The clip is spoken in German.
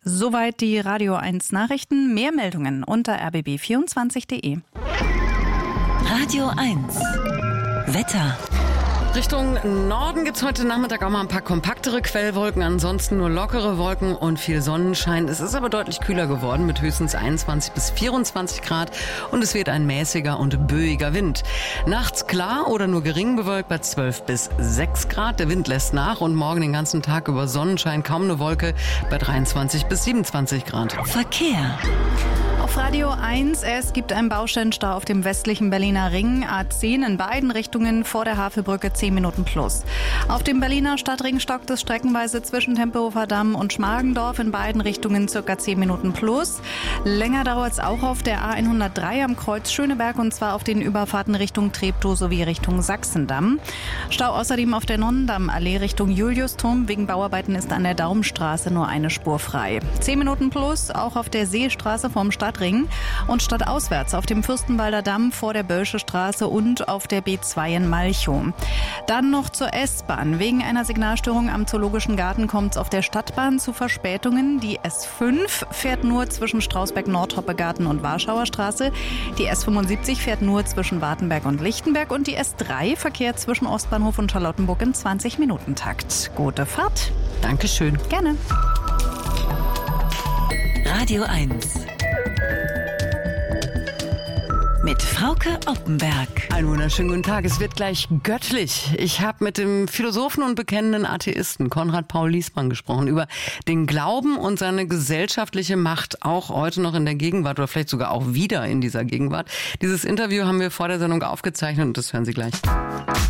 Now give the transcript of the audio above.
Soweit die Radio 1 Nachrichten. Mehr Meldungen unter rbb24.de. Radio 1 Wetter. Richtung Norden gibt's heute Nachmittag auch mal ein paar kompaktere Quellwolken, ansonsten nur lockere Wolken und viel Sonnenschein. Es ist aber deutlich kühler geworden mit höchstens 21 bis 24 Grad und es weht ein mäßiger und böiger Wind. Nachts klar oder nur gering bewölkt bei 12 bis 6 Grad. Der Wind lässt nach und morgen den ganzen Tag über Sonnenschein, kaum eine Wolke bei 23 bis 27 Grad. Verkehr. Auf Radio 1, es gibt einen Baustellenstau auf dem westlichen Berliner Ring, A10 in beiden Richtungen vor der Havelbrücke 10 Minuten plus. Auf dem Berliner Stadtring stockt es streckenweise zwischen Tempelhofer Damm und Schmargendorf in beiden Richtungen circa 10 Minuten plus. Länger dauert es auch auf der A103 am Kreuz Schöneberg und zwar auf den Überfahrten Richtung Treptow sowie Richtung Sachsendamm. Stau außerdem auf der Nonnendammallee Richtung Juliusturm. Wegen Bauarbeiten ist an der Daumenstraße nur eine Spur frei. 10 Minuten plus auch auf der Seestraße vom Stadtring und stadtauswärts auf dem Fürstenwalder Damm vor der Bölsche Straße und auf der B2 in Malchow. Dann noch zur S-Bahn. Wegen einer Signalstörung am Zoologischen Garten kommt es auf der Stadtbahn zu Verspätungen. Die S5 fährt nur zwischen Strausberg-Nordhoppegarten und Warschauer Straße. Die S75 fährt nur zwischen Wartenberg und Lichtenberg und die S3 verkehrt zwischen Ostbahnhof und Charlottenburg im 20-Minuten-Takt. Gute Fahrt. Dankeschön. Gerne. Radio 1 mit Frauke Oppenberg. Einen wunderschönen guten Tag. Es wird gleich göttlich. Ich habe mit dem Philosophen und bekennenden Atheisten Konrad Paul Liessmann gesprochen über den Glauben und seine gesellschaftliche Macht, auch heute noch in der Gegenwart oder vielleicht sogar auch wieder in dieser Gegenwart. Dieses Interview haben wir vor der Sendung aufgezeichnet und das hören Sie gleich.